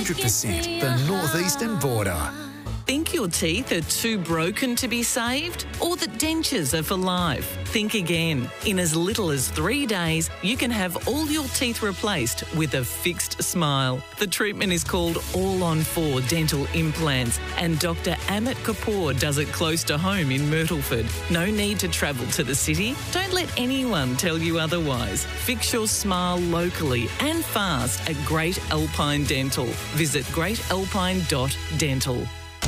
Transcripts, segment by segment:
100% the northeastern border. Think your teeth are too broken to be saved? Or that dentures are for life? Think again. In as little as 3 days, you can have all your teeth replaced with a fixed smile. The treatment is called All-on-4 Dental Implants, and Dr. Amit Kapoor does it close to home in Myrtleford. No need to travel to the city. Don't let anyone tell you otherwise. Fix your smile locally and fast at Great Alpine Dental. Visit greatalpine.dental.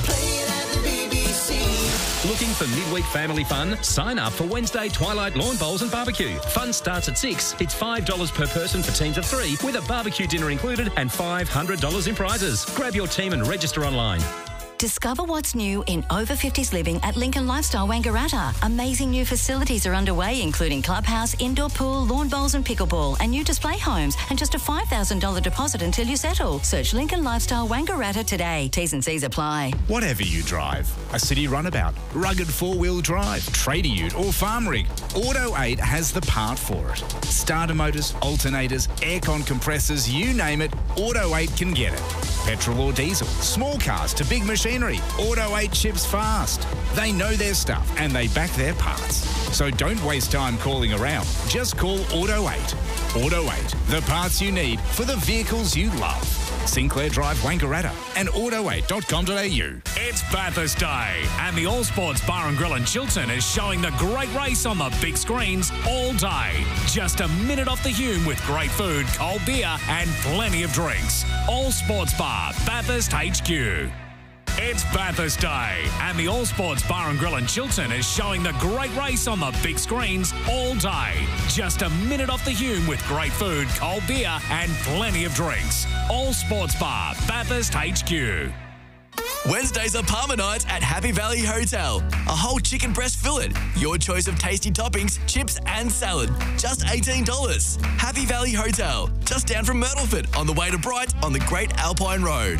Looking for midweek family fun? Sign up for Wednesday Twilight Lawn Bowls and Barbecue. Fun starts at 6. It's $5 per person for teams of 3 with a barbecue dinner included and $500 in prizes. Grab your team and register online. Discover what's new in over 50s living at Lincoln Lifestyle Wangaratta. Amazing new facilities are underway, including clubhouse, indoor pool, lawn bowls and pickleball, and new display homes, and just a $5,000 deposit until you settle. Search Lincoln Lifestyle Wangaratta today. T's and C's apply. Whatever you drive, a city runabout, rugged four-wheel drive, trader ute or farm rig, Auto 8 has the part for it. Starter motors, alternators, aircon compressors, you name it, Auto 8 can get it. Petrol or diesel, small cars to big machinery, Auto 8 ships fast. They know their stuff and they back their parts. So don't waste time calling around. Just call Auto 8. Auto 8, the parts you need for the vehicles you love. Sinclair Drive, Wangaratta and auto8.com.au. It's Bathurst Day and the All Sports Bar and Grill in Chiltern is showing the great race on the big screens all day. Just a minute off the Hume with great food, cold beer and plenty of drinks. All Sports Bar, Bathurst HQ. It's Bathurst Day and the All Sports Bar and Grill in Chiltern is showing the great race on the big screens all day. Just a minute off the Hume with great food, cold beer and plenty of drinks. All Sports Bar, Bathurst HQ. Wednesdays are Palmer nights at Happy Valley Hotel. A whole chicken breast fillet, your choice of tasty toppings, chips and salad. Just $18. Happy Valley Hotel, just down from Myrtleford on the way to Bright on the Great Alpine Road.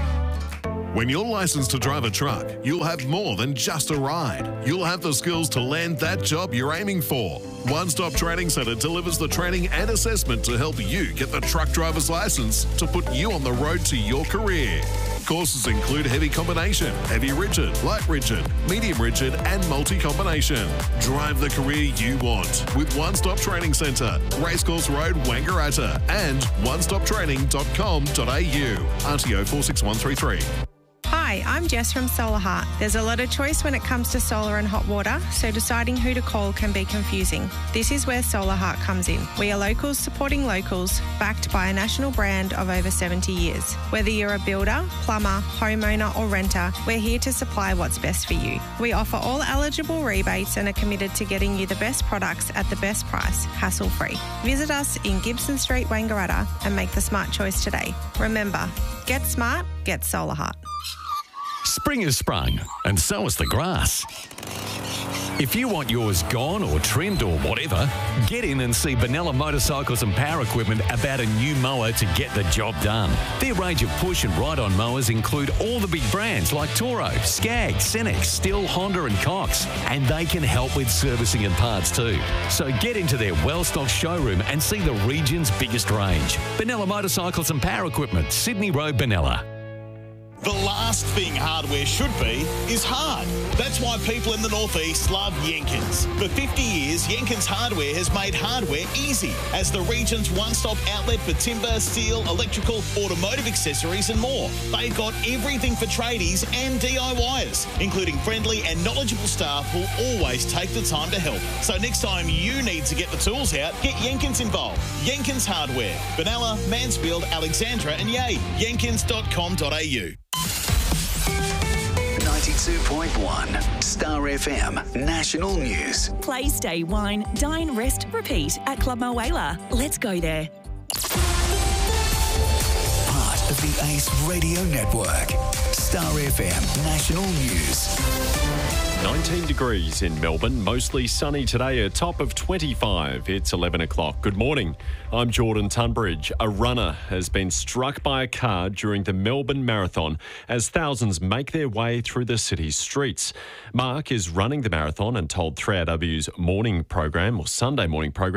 When you're licensed to drive a truck, you'll have more than just a ride. You'll have the skills to land that job you're aiming for. One Stop Training Centre delivers the training and assessment to help you get the truck driver's license to put you on the road to your career. Courses include heavy combination, heavy rigid, light rigid, medium rigid and multi-combination. Drive the career you want with One Stop Training Centre, Racecourse Road, Wangaratta and onestoptraining.com.au. RTO 46133. Hi, I'm Jess from Solar Heart. There's a lot of choice when it comes to solar and hot water, so deciding who to call can be confusing. This is where Solar Heart comes in. We are locals supporting locals, backed by a national brand of over 70 years. Whether you're a builder, plumber, homeowner or renter, we're here to supply what's best for you. We offer all eligible rebates and are committed to getting you the best products at the best price, hassle-free. Visit us in Gibson Street, Wangaratta and make the smart choice today. Remember, get smart, get Solar Heart. Spring has sprung, and so has the grass. If you want yours gone or trimmed or whatever, get in and see Benella Motorcycles and Power Equipment about a new mower to get the job done. Their range of push and ride-on mowers include all the big brands like Toro, Skag, Cenex, Stihl, Honda and Cox, and they can help with servicing and parts too. So get into their well-stocked showroom and see the region's biggest range. Benella Motorcycles and Power Equipment, Sydney Road, Benella. The last thing hardware should be is hard. That's why people in the Northeast love Jenkins. For 50 years, Jenkins Hardware has made hardware easy as the region's one-stop outlet for timber, steel, electrical, automotive accessories and more. They've got everything for tradies and DIYers, including friendly and knowledgeable staff who'll always take the time to help. So next time you need to get the tools out, get Jenkins involved. Jenkins Hardware, Benalla, Mansfield, Alexandra and Yea. Jenkins.com.au. 92.1 Star FM National News. Play, stay, wine, dine, rest, repeat at Club Moala. Let's go there. Part of the Ace Radio Network. Star FM National News. 19 degrees in Melbourne, mostly sunny today, a top of 25. It's 11 o'clock. Good morning. I'm Jordan Tunbridge. A runner has been struck by a car during the Melbourne Marathon as thousands make their way through the city's streets. Mark is running the marathon and told 3RW's morning program, or Sunday morning program,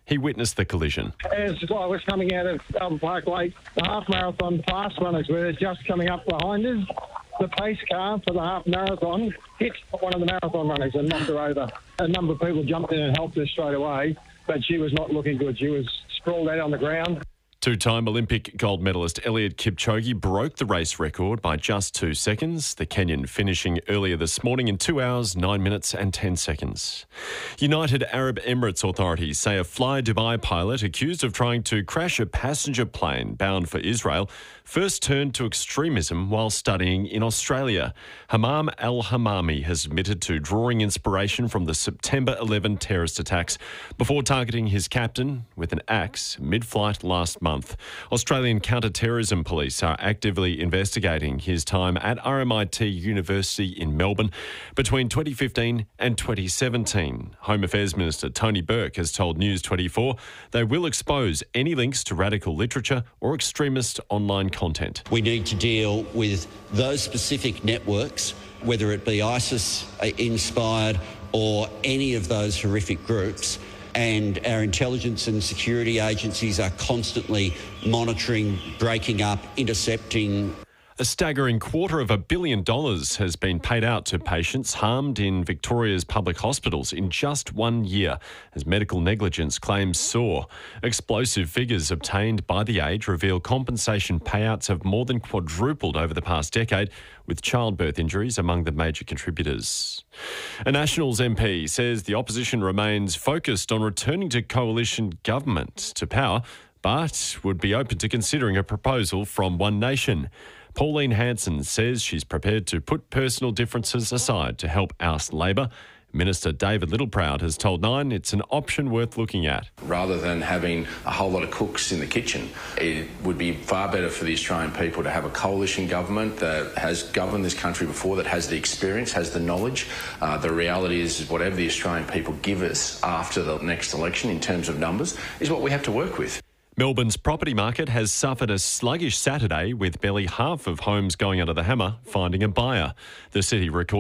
He witnessed the collision. As I was coming out of Albert Park Lake, the half marathon fast runners were just coming up behind us. The pace car for the half marathon hit one of the marathon runners and knocked her over. A number of people jumped in and helped her straight away, but she was not looking good. She was sprawled out on the ground. Two-time Olympic gold medalist Eliud Kipchoge broke the race record by just 2 seconds, the Kenyan finishing earlier this morning in 2 hours, 9 minutes and 10 seconds. United Arab Emirates authorities say a Fly Dubai pilot accused of trying to crash a passenger plane bound for Israel first turned to extremism while studying in Australia. Hammam al-Hammami has admitted to drawing inspiration from the September 11 terrorist attacks before targeting his captain with an axe mid-flight last month. Australian counter-terrorism police are actively investigating his time at RMIT University in Melbourne between 2015 and 2017. Home Affairs Minister Tony Burke has told News 24 they will expose any links to radical literature or extremist online content. We need to deal with those specific networks, whether it be ISIS-inspired or any of those horrific groups, and our intelligence and security agencies are constantly monitoring, breaking up, intercepting. A staggering $250 million has been paid out to patients harmed in Victoria's public hospitals in just 1 year as medical negligence claims soar. Explosive figures obtained by The Age reveal compensation payouts have more than quadrupled over the past decade, with childbirth injuries among the major contributors. A Nationals MP says the opposition remains focused on returning to coalition government to power, but would be open to considering a proposal from One Nation. Pauline Hanson says she's prepared to put personal differences aside to help oust Labor. Minister David Littleproud has told Nine it's an option worth looking at. Rather than having a whole lot of cooks in the kitchen, it would be far better for the Australian people to have a coalition government that has governed this country before, that has the experience, has the knowledge. The reality is whatever the Australian people give us after the next election in terms of numbers is what we have to work with. Melbourne's property market has suffered a sluggish Saturday with barely half of homes going under the hammer finding a buyer. The city recorded